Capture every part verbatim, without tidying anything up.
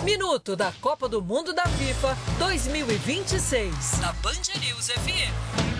Minuto da Copa do Mundo da FIFA dois mil e vinte e seis, na Band News F M.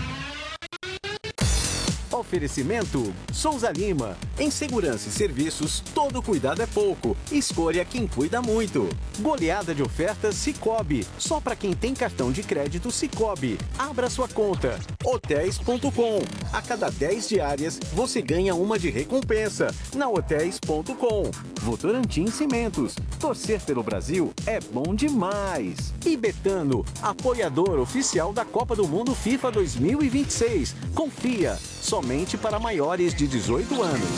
Oferecimento Souza Lima. Em segurança e serviços, todo cuidado é pouco. Escolha quem cuida muito. Goleada de ofertas Sicoob. Só para quem tem cartão de crédito Sicoob. Abra sua conta. Hotéis ponto com. A cada dez diárias, você ganha uma de recompensa. Na Hotéis ponto com. Votorantim Cimentos. Torcer pelo Brasil é bom demais. E Betano, apoiador oficial da Copa do Mundo FIFA dois mil e vinte e seis. Confia. Somente para maiores de dezoito anos.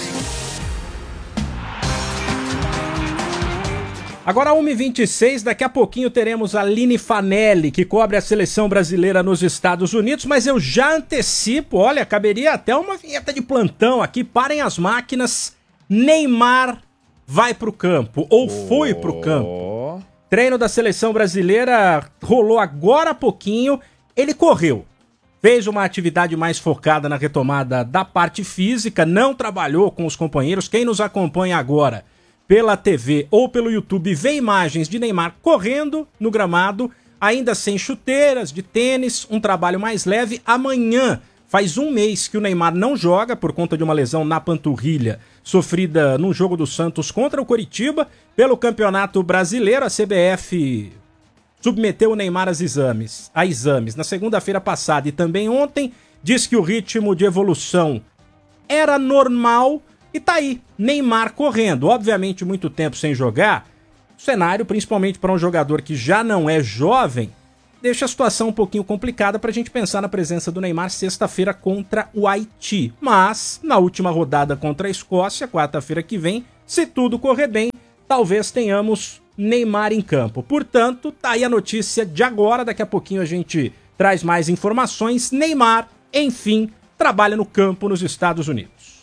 Agora uma e vinte e seis, daqui a pouquinho teremos a Aline Fanelli, que cobre a seleção brasileira nos Estados Unidos, mas eu já antecipo, olha, caberia até uma vinheta de plantão aqui, parem as máquinas, Neymar vai pro campo, ou oh. foi pro campo. Treino da seleção brasileira rolou agora há pouquinho, ele correu. Fez uma atividade mais focada na retomada da parte física, não trabalhou com os companheiros. Quem nos acompanha agora pela T V ou pelo YouTube vê imagens de Neymar correndo no gramado, ainda sem chuteiras, de tênis, um trabalho mais leve. Amanhã faz um mês que o Neymar não joga por conta de uma lesão na panturrilha sofrida num jogo do Santos contra o Coritiba. Pelo Campeonato Brasileiro, a C B F submeteu o Neymar aos exames, a exames na segunda-feira passada e também ontem, diz que o ritmo de evolução era normal e tá aí, Neymar correndo. Obviamente, muito tempo sem jogar, o cenário, principalmente para um jogador que já não é jovem, deixa a situação um pouquinho complicada para a gente pensar na presença do Neymar sexta-feira contra o Haiti. Mas, na última rodada contra a Escócia, quarta-feira que vem, se tudo correr bem, talvez tenhamos Neymar em campo. Portanto, tá aí a notícia de agora. Daqui a pouquinho a gente traz mais informações. Neymar, enfim, trabalha no campo nos Estados Unidos.